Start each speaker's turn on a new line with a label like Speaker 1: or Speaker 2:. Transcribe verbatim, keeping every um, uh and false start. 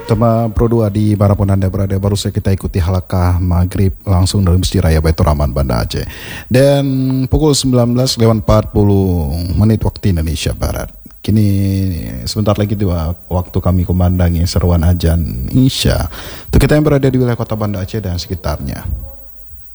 Speaker 1: Tema Pro dua di manapun Anda berada, baru saja kita ikuti halakah maghrib langsung dari Masjid Raya Baitur Rahman Banda Aceh. Dan pukul sembilan belas lewat empat puluh menit waktu Indonesia Barat. Kini sebentar lagi dua waktu kami kumandangi seruan ajan Isya untuk kita yang berada di wilayah kota Banda Aceh dan sekitarnya.